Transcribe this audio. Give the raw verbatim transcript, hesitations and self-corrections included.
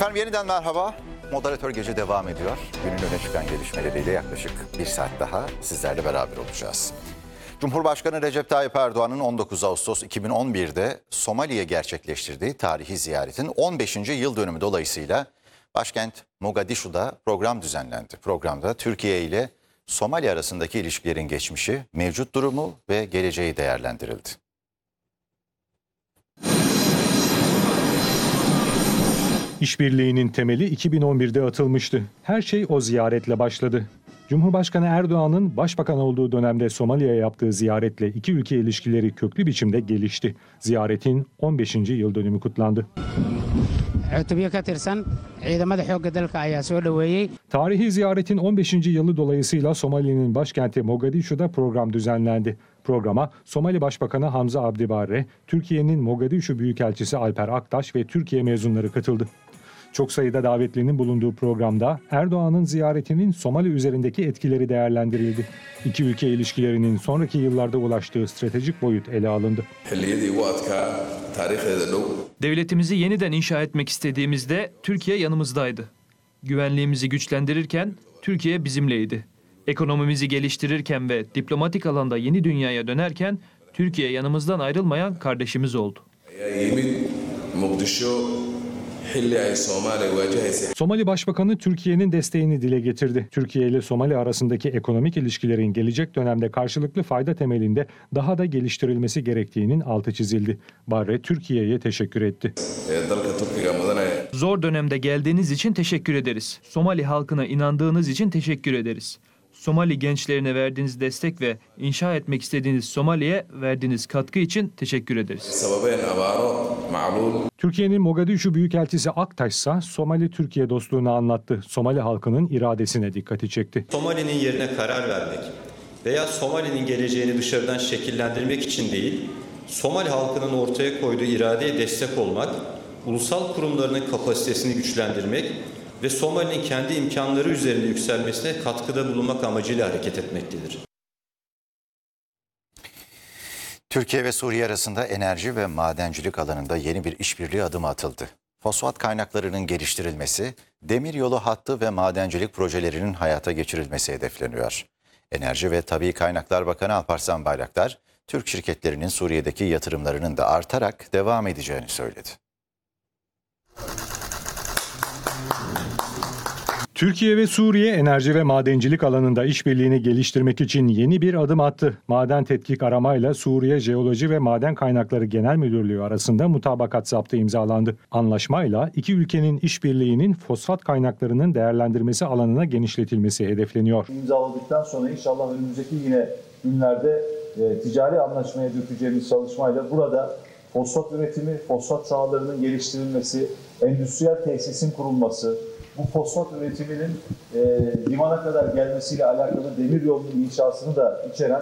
Efendim yeniden merhaba. Moderatör Gece devam ediyor. Günün öne çıkan gelişmeleriyle yaklaşık bir saat daha sizlerle beraber olacağız. Cumhurbaşkanı Recep Tayyip Erdoğan'ın on dokuz Ağustos iki bin on bir'de Somali'ye gerçekleştirdiği tarihi ziyaretin on beşinci yıl dönümü dolayısıyla başkent Mogadishu'da program düzenlendi. Programda Türkiye ile Somali arasındaki ilişkilerin geçmişi, mevcut durumu ve geleceği değerlendirildi. İşbirliğinin temeli iki bin on bir'de atılmıştı. Her şey o ziyaretle başladı. Cumhurbaşkanı Erdoğan'ın başbakan olduğu dönemde Somali'ye yaptığı ziyaretle iki ülke ilişkileri köklü biçimde gelişti. Ziyaretin on beşinci yıl dönümü kutlandı. Tarihi ziyaretin on beşinci yılı dolayısıyla Somali'nin başkenti Mogadishu'da program düzenlendi. Programa Somali Başbakanı Hamza Abdi Barre, Türkiye'nin Mogadishu Büyükelçisi Alper Aktaş ve Türkiye mezunları katıldı. Çok sayıda davetlinin bulunduğu programda Erdoğan'ın ziyaretinin Somali üzerindeki etkileri değerlendirildi. İki ülke ilişkilerinin sonraki yıllarda ulaştığı stratejik boyut ele alındı. Devletimizi yeniden inşa etmek istediğimizde Türkiye yanımızdaydı. Güvenliğimizi güçlendirirken Türkiye bizimleydi. Ekonomimizi geliştirirken ve diplomatik alanda yeni dünyaya dönerken Türkiye yanımızdan ayrılmayan kardeşimiz oldu. Somali Başbakanı Türkiye'nin desteğini dile getirdi. Türkiye ile Somali arasındaki ekonomik ilişkilerin gelecek dönemde karşılıklı fayda temelinde daha da geliştirilmesi gerektiğinin altı çizildi. Barre Türkiye'ye teşekkür etti. Zor dönemde geldiğiniz için teşekkür ederiz. Somali halkına inandığınız için teşekkür ederiz. Somali gençlerine verdiğiniz destek ve inşa etmek istediğiniz Somali'ye verdiğiniz katkı için teşekkür ederiz. Türkiye'nin Mogadishu Büyükelçisi Aktaş ise Somali-Türkiye dostluğunu anlattı. Somali halkının iradesine dikkati çekti. Somali'nin yerine karar vermek veya Somali'nin geleceğini dışarıdan şekillendirmek için değil, Somali halkının ortaya koyduğu iradeye destek olmak, ulusal kurumlarının kapasitesini güçlendirmek ve Somali'nin kendi imkanları üzerinde yükselmesine katkıda bulunmak amacıyla hareket etmektedir. Türkiye ve Suriye arasında enerji ve madencilik alanında yeni bir işbirliği adımı atıldı. Fosfat kaynaklarının geliştirilmesi, demiryolu hattı ve madencilik projelerinin hayata geçirilmesi hedefleniyor. Enerji ve Tabii Kaynaklar Bakanı Alparslan Bayraktar, Türk şirketlerinin Suriye'deki yatırımlarının da artarak devam edeceğini söyledi. Türkiye ve Suriye enerji ve madencilik alanında işbirliğini geliştirmek için yeni bir adım attı. Maden Tetkik Aramayla Suriye Jeoloji ve Maden Kaynakları Genel Müdürlüğü arasında mutabakat zaptı imzalandı. Anlaşmayla iki ülkenin işbirliğinin fosfat kaynaklarının değerlendirmesi alanına genişletilmesi hedefleniyor. İmzaladıktan sonra inşallah önümüzdeki yine günlerde e, ticari anlaşmaya dökeceğimiz çalışmayla burada fosfat üretimi, fosfat sahalarının geliştirilmesi, endüstriyel tesisin kurulması, bu fosfat üretiminin e, limana kadar gelmesiyle alakalı demir yolunun inşasını da içeren